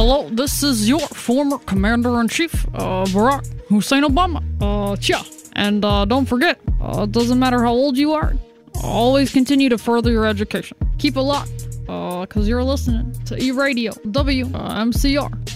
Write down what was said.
Hello, this is your former Commander-in-Chief, Barack Hussein Obama. Yeah. And don't forget, it doesn't matter how old you are, always continue to further your education. Keep it locked, because you're listening to E-Radio WMCR.